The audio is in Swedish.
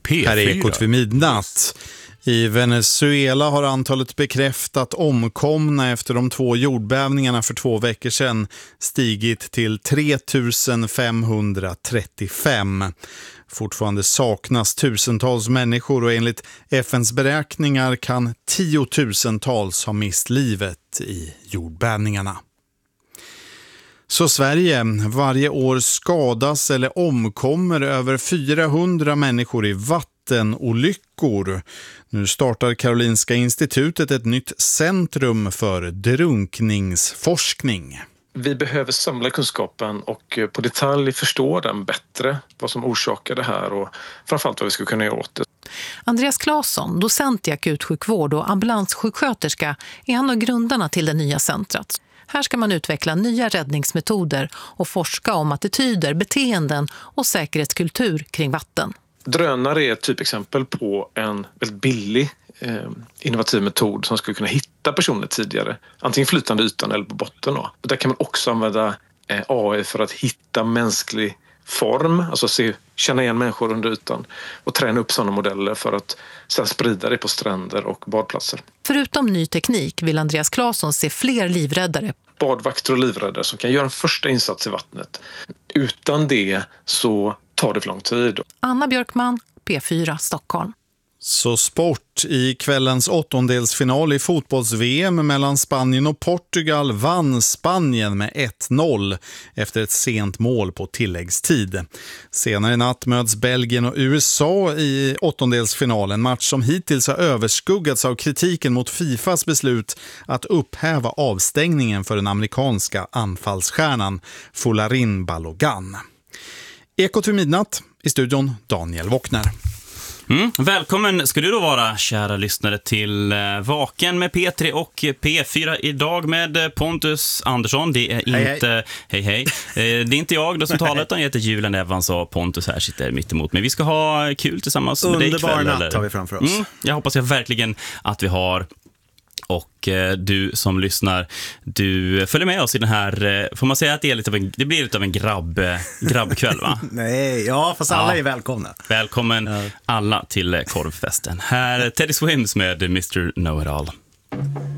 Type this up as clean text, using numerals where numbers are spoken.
P4. Här är Ekot vid midnatt. I Venezuela har antalet bekräftat omkomna efter de 2 jordbävningarna för 2 veckor sedan stigit till 3535. Fortfarande saknas tusentals människor och enligt FNs beräkningar kan 10-tusentals ha mist livet i jordbävningarna. Så Sverige, varje år skadas eller omkommer över 400 människor i vattenolyckor. Nu startar Karolinska institutet ett nytt centrum för drunkningsforskning. Vi behöver samla kunskapen och på detalj förstå den bättre, vad som orsakar det här och framförallt vad vi ska kunna göra åt det. Andreas Claesson, docent i akutsjukvård och ambulanssjuksköterska, är en av grundarna till det nya centret. Här ska man utveckla nya räddningsmetoder och forska om attityder, beteenden och säkerhetskultur kring vatten. Drönare är ett typexempel på en väldigt billig innovativ metod som skulle kunna hitta personer tidigare. Antingen flytande ytan eller på botten. Och där kan man också använda AI för att hitta mänsklig form, alltså känna igen människor under ytan och träna upp sådana modeller för att sedan sprida det på stränder och badplatser. Förutom ny teknik vill Andreas Claesson se fler livräddare. Badvakter och livräddare som kan göra en första insats i vattnet. Utan det så tar det för lång tid. Anna Björkman, P4 Stockholm. Så sport. I kvällens 8-delsfinal i fotbolls-VM mellan Spanien och Portugal vann Spanien med 1-0 efter ett sent mål på tilläggstid. Senare i natt möts Belgien och USA i 8-delsfinalen, match som hittills har överskuggats av kritiken mot Fifas beslut att upphäva avstängningen för den amerikanska anfallsstjärnan Folarin Balogun. Ekot vid midnatt, i studion Daniel Wockner. Välkommen ska du då vara, kära lyssnare, till Vaken med P3 och P4 idag med Pontus Andersson. Det är inte hej. Det är inte jag då som talar, utan jag heter Julen Evans och Pontus här sitter mitt emot mig. Vi ska ha kul tillsammans med dig ikväll. Underbar natt har vi framför oss. Jag hoppas verkligen att vi har. Och du som lyssnar, du följer med oss i den här, får man säga att det blir lite av en grabbkväll, va? Nej, fast alla är välkomna. Välkommen alla till korvfesten. Här Teddy Swims med Mr. Know-It-All.